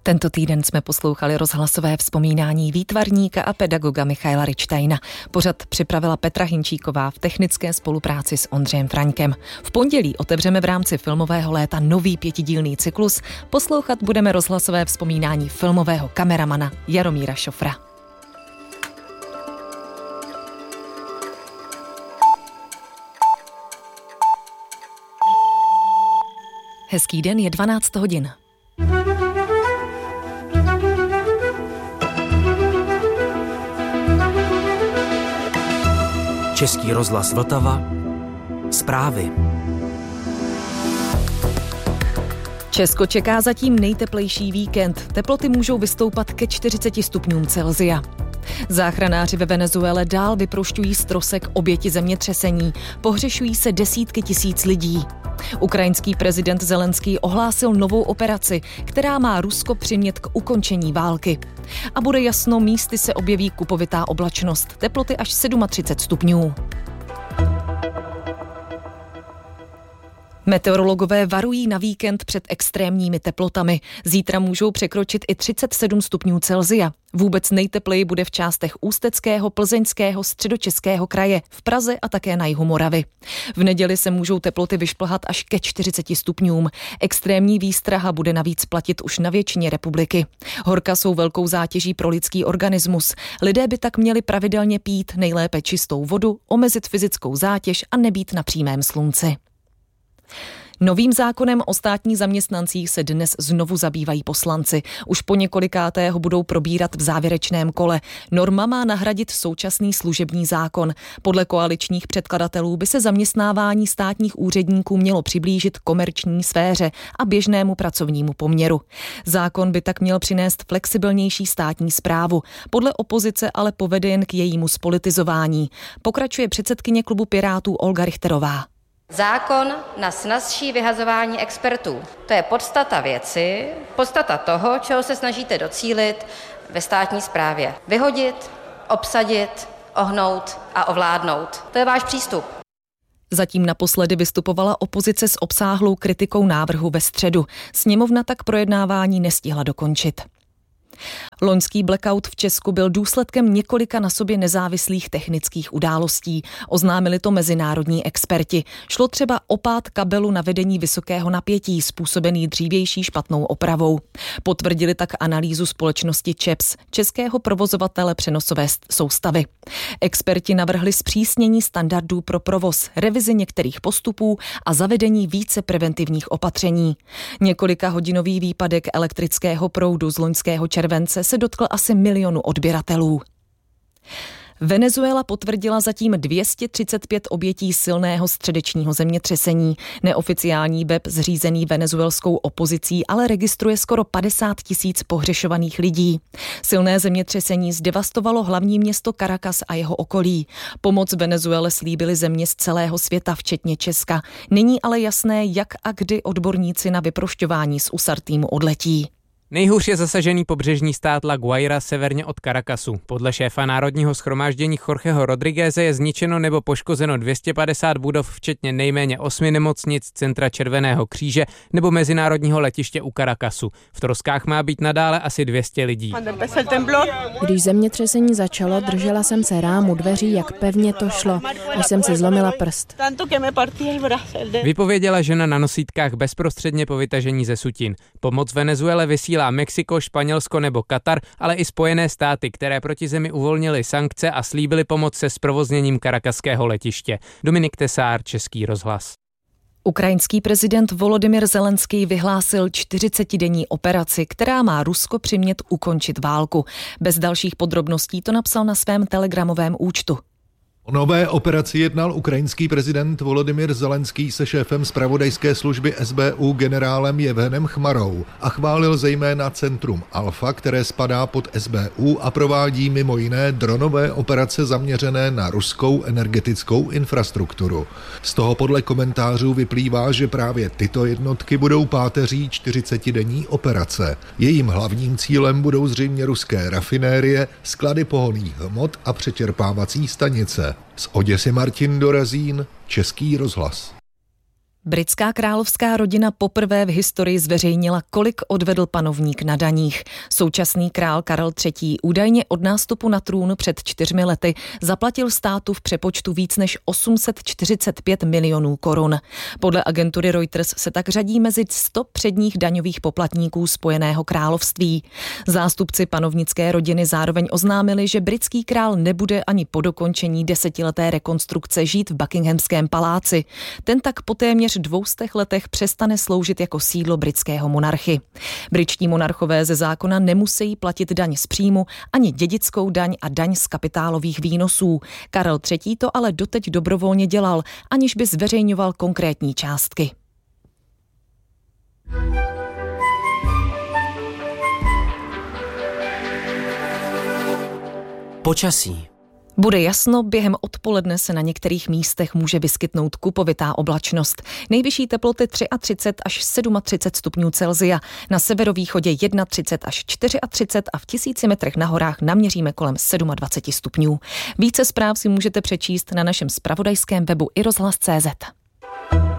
Tento týden jsme poslouchali rozhlasové vzpomínání výtvarníka a pedagoga Michaela Richtejna. Pořad připravila Petra Hinčíková v technické spolupráci s Ondřejem Fraňkem. V pondělí otevřeme v rámci filmového léta nový 5dílný cyklus. Poslouchat budeme rozhlasové vzpomínání filmového kameramana Jaromíra Šofra. Hezký den, je 12 hodin. Český rozhlas Vltava. Zprávy. Česko čeká zatím nejteplejší víkend. Teploty můžou vystoupat ke 40 stupňům Celsia. Záchranáři ve Venezuele dál vyprošťují z trosek oběti zemětřesení. Pohřešují se desítky tisíc lidí. Ukrajinský prezident Zelenský ohlásil novou operaci, která má Rusko přimět k ukončení války. A bude jasno, místy se objeví kupovitá oblačnost, teploty až 37 stupňů. Meteorologové varují na víkend před extrémními teplotami. Zítra můžou překročit i 37 stupňů Celsia. Vůbec nejtepleji bude v částech Ústeckého, Plzeňského, Středočeského kraje, v Praze a také na jihu Moravy. V neděli se můžou teploty vyšplhat až ke 40 stupňům. Extrémní výstraha bude navíc platit už na většině republiky. Horka jsou velkou zátěží pro lidský organismus. Lidé by tak měli pravidelně pít nejlépe čistou vodu, omezit fyzickou zátěž a nebýt na přímém slunci. Novým zákonem o státních zaměstnancích se dnes znovu zabývají poslanci. Už po několikáté ho budou probírat v závěrečném kole. Norma má nahradit současný služební zákon. Podle koaličních předkladatelů by se zaměstnávání státních úředníků mělo přiblížit komerční sféře a běžnému pracovnímu poměru. Zákon by tak měl přinést flexibilnější státní správu. Podle opozice ale povede jen k jejímu spolitizování. Pokračuje předsedkyně klubu Pirátů Olga Richterová. Zákon na snazší vyhazování expertů. To je podstata věci, podstata toho, čeho se snažíte docílit ve státní správě. Vyhodit, obsadit, ohnout a ovládnout. To je váš přístup. Zatím naposledy vystupovala opozice s obsáhlou kritikou návrhu ve středu. Sněmovna tak projednávání nestihla dokončit. Loňský blackout v Česku byl důsledkem několika na sobě nezávislých technických událostí. Oznámili to mezinárodní experti. Šlo třeba o pád kabelu na vedení vysokého napětí, způsobený dřívější špatnou opravou. Potvrdili tak analýzu společnosti ČEPS, českého provozovatele přenosové soustavy. Experti navrhli zpřísnění standardů pro provoz, revizi některých postupů a zavedení více preventivních opatření. Několika hodinový výpadek elektrického proudu z loňského července se dotkl asi 1 milionu odběratelů. Venezuela potvrdila zatím 235 obětí silného středečního zemětřesení. Neoficiální web zřízený venezuelskou opozicí ale registruje skoro 50 000 pohřešovaných lidí. Silné zemětřesení zdevastovalo hlavní město Caracas a jeho okolí. Pomoc Venezuele slíbily země z celého světa, včetně Česka. Není ale jasné, jak a kdy odborníci na vyprošťování z Usartímu odletí. Nejhůř je zasažený pobřežní stát La Guaira severně od Caracasu. Podle šéfa Národního shromáždění Jorgeho Rodrigueze je zničeno nebo poškozeno 250 budov, včetně nejméně 8 nemocnic, centra Červeného kříže nebo mezinárodního letiště u Caracasu. V troskách má být nadále asi 200 lidí. Když zemětřesení začalo, držela jsem se rámu dveří, jak pevně to šlo, až jsem si zlomila prst. Vypověděla žena na nosítkách bezprostředně po vytažení ze sutin. Pomoc Venezuele vysílá Mexiko, Španělsko nebo Katar, ale i Spojené státy, které proti zemi uvolnily sankce a slíbily pomoc se zprovozněním karakaského letiště. Dominik Tesár, Český rozhlas. Ukrajinský prezident Volodymyr Zelenský vyhlásil 40denní operaci, která má Rusko přimět ukončit válku. Bez dalších podrobností to napsal na svém telegramovém účtu. O nové operaci jednal ukrajinský prezident Volodymyr Zelenský se šéfem zpravodajské služby SBU generálem Jevhenem Chmarou a chválil zejména centrum Alfa, které spadá pod SBU a provádí mimo jiné dronové operace zaměřené na ruskou energetickou infrastrukturu. Z toho podle komentářů vyplývá, že právě tyto jednotky budou páteří 40denní operace. Jejím hlavním cílem budou zřejmě ruské rafinérie, sklady pohonných hmot a přečerpávací stanice. Z Oděsy Martin Dorazín, Český rozhlas. Britská královská rodina poprvé v historii zveřejnila, kolik odvedl panovník na daních. Současný král Karel III. Údajně od nástupu na trůn před 4 lety zaplatil státu v přepočtu víc než 845 milionů korun. Podle agentury Reuters se tak řadí mezi 100 předních daňových poplatníků Spojeného království. Zástupci panovnické rodiny zároveň oznámili, že britský král nebude ani po dokončení 10leté rekonstrukce žít v Buckinghamském paláci. Ten tak po téměř 200 letech přestane sloužit jako sídlo britského monarchy. Britští monarchové ze zákona nemusí platit daň z příjmu, ani dědickou daň a daň z kapitálových výnosů. Karel III. To ale doteď dobrovolně dělal, aniž by zveřejňoval konkrétní částky. Počasí. Bude jasno, během odpoledne se na některých místech může vyskytnout kupovitá oblačnost. Nejvyšší teploty 33 až 37 stupňů Celsia, na severovýchodě 31 až 34 a v 1000 metrech na horách naměříme kolem 27 stupňů. Více zpráv si můžete přečíst na našem zpravodajském webu iRozhlas.cz.